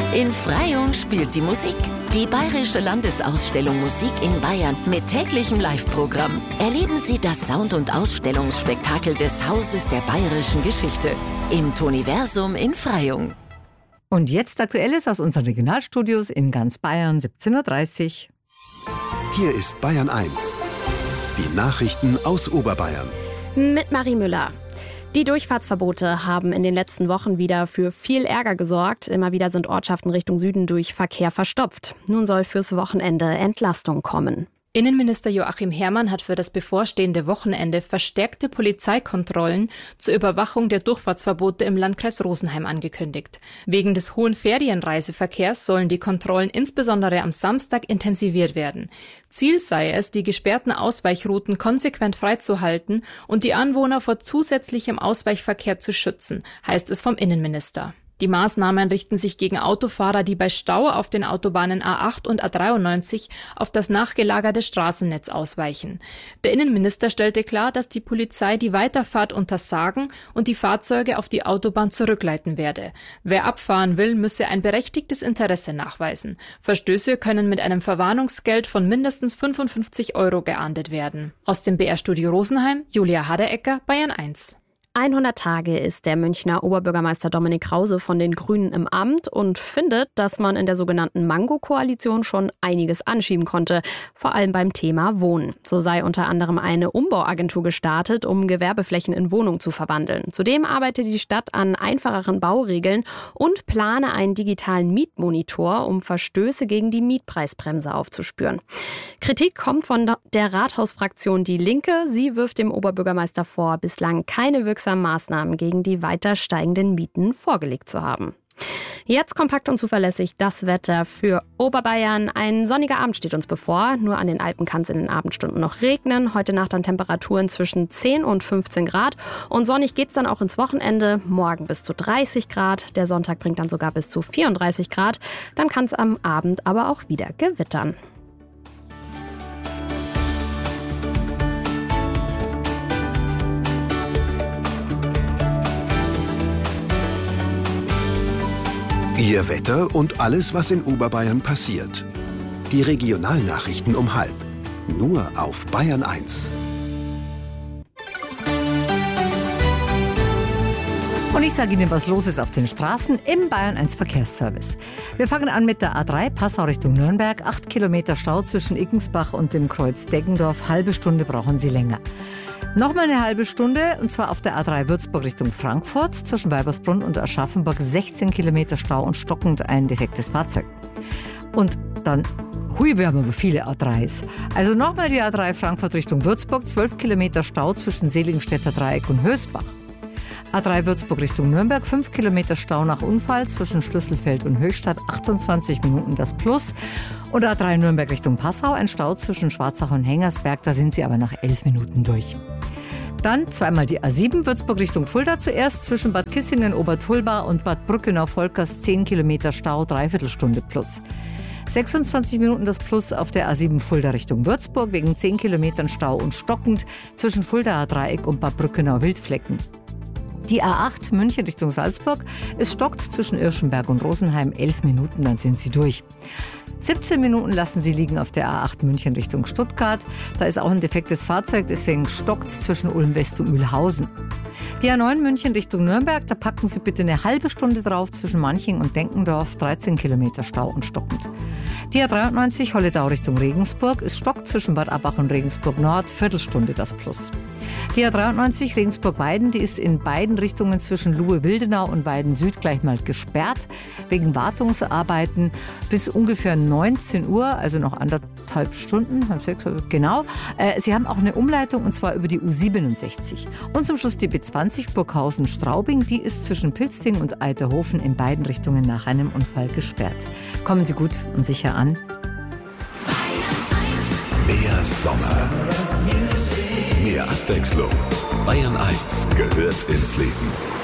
In Freyung spielt die Musik. Die Bayerische Landesausstellung Musik in Bayern mit täglichem Live-Programm. Erleben Sie das Sound- und Ausstellungsspektakel des Hauses der bayerischen Geschichte im Toniversum in Freyung. Und jetzt Aktuelles aus unseren Regionalstudios in ganz Bayern, 17:30 Uhr. Hier ist Bayern 1. Die Nachrichten aus Oberbayern. Mit Marie Müller. Die Durchfahrtsverbote haben in den letzten Wochen wieder für viel Ärger gesorgt. Immer wieder sind Ortschaften Richtung Süden durch Verkehr verstopft. Nun soll fürs Wochenende Entlastung kommen. Innenminister Joachim Herrmann hat für das bevorstehende Wochenende verstärkte Polizeikontrollen zur Überwachung der Durchfahrtsverbote im Landkreis Rosenheim angekündigt. Wegen des hohen Ferienreiseverkehrs sollen die Kontrollen insbesondere am Samstag intensiviert werden. Ziel sei es, die gesperrten Ausweichrouten konsequent freizuhalten und die Anwohner vor zusätzlichem Ausweichverkehr zu schützen, heißt es vom Innenminister. Die Maßnahmen richten sich gegen Autofahrer, die bei Stau auf den Autobahnen A8 und A93 auf das nachgelagerte Straßennetz ausweichen. Der Innenminister stellte klar, dass die Polizei die Weiterfahrt untersagen und die Fahrzeuge auf die Autobahn zurückleiten werde. Wer abfahren will, müsse ein berechtigtes Interesse nachweisen. Verstöße können mit einem Verwarnungsgeld von mindestens 55 € geahndet werden. Aus dem BR-Studio Rosenheim, Julia Haderecker, Bayern 1. 100 Tage ist der Münchner Oberbürgermeister Dominik Krause von den Grünen im Amt und findet, dass man in der sogenannten Mango-Koalition schon einiges anschieben konnte, vor allem beim Thema Wohnen. So sei unter anderem eine Umbauagentur gestartet, um Gewerbeflächen in Wohnungen zu verwandeln. Zudem arbeitet die Stadt an einfacheren Bauregeln und plane einen digitalen Mietmonitor, um Verstöße gegen die Mietpreisbremse aufzuspüren. Kritik kommt von der Rathausfraktion Die Linke. Sie wirft dem Oberbürgermeister vor, bislang keine wirksamen Maßnahmen gegen die weiter steigenden Mieten vorgelegt zu haben. Jetzt kompakt und zuverlässig das Wetter für Oberbayern. Ein sonniger Abend steht uns bevor. Nur an den Alpen kann es in den Abendstunden noch regnen. Heute Nacht dann Temperaturen zwischen 10 und 15 Grad. Und sonnig geht es dann auch ins Wochenende. Morgen bis zu 30 Grad. Der Sonntag bringt dann sogar bis zu 34 Grad. Dann kann es am Abend aber auch wieder gewittern. Ihr Wetter und alles, was in Oberbayern passiert. Die Regionalnachrichten um 12:30. Nur auf Bayern 1. Und ich sage Ihnen, was los ist auf den Straßen im Bayern 1 Verkehrsservice. Wir fangen an mit der A3 Passau Richtung Nürnberg. 8 Kilometer Stau zwischen Iggensbach und dem Kreuz Deggendorf. Halbe Stunde brauchen Sie länger. Nochmal eine halbe Stunde, und zwar auf der A3 Würzburg Richtung Frankfurt. Zwischen Weibersbrunn und Aschaffenburg 16 Kilometer Stau und stockend ein defektes Fahrzeug. Und dann, wir haben aber viele A3s. Also nochmal die A3 Frankfurt Richtung Würzburg. 12 Kilometer Stau zwischen Seligenstädter Dreieck und Hösbach. A3 Würzburg Richtung Nürnberg, 5 Kilometer Stau nach Unfall zwischen Schlüsselfeld und Höchstadt, 28 Minuten das Plus. Und A3 Nürnberg Richtung Passau, ein Stau zwischen Schwarzach und Hengersberg, da sind Sie aber nach 11 Minuten durch. Dann zweimal die A7 Würzburg Richtung Fulda zuerst, zwischen Bad Kissingen, Obertulba und Bad Brückenau-Volkers 10 Kilometer Stau, dreiviertel Stunde plus. 26 Minuten das Plus auf der A7 Fulda Richtung Würzburg, wegen 10 Kilometern Stau und stockend zwischen Fuldaer Dreieck und Bad Brückenau-Wildflecken. Die A8 München Richtung Salzburg, es stockt zwischen Irschenberg und Rosenheim, 11 Minuten, dann sind Sie durch. 17 Minuten lassen Sie liegen auf der A8 München Richtung Stuttgart. Da ist auch ein defektes Fahrzeug, deswegen stockt es zwischen Ulm West und Mühlhausen. Die A9 München Richtung Nürnberg, da packen Sie bitte eine halbe Stunde drauf zwischen Manching und Denkendorf, 13 Kilometer Stau und stockend. Die A93 Holledau Richtung Regensburg, es stockt zwischen Bad Abbach und Regensburg Nord, Viertelstunde das Plus. Die A93 Regensburg-Weiden, die ist in beiden Richtungen zwischen Luhe-Wildenau und Weiden Süd gleich mal gesperrt, wegen Wartungsarbeiten bis ungefähr 19 Uhr, also noch 1,5 Stunden, halb 6, genau. Sie haben auch eine Umleitung, und zwar über die U67. Und zum Schluss die B20 Burghausen-Straubing, die ist zwischen Pilsting und Eiterhofen in beiden Richtungen nach einem Unfall gesperrt. Kommen Sie gut und sicher an. Mehr Sommer. Mehr Abwechslung. Bayern 1 gehört ins Leben.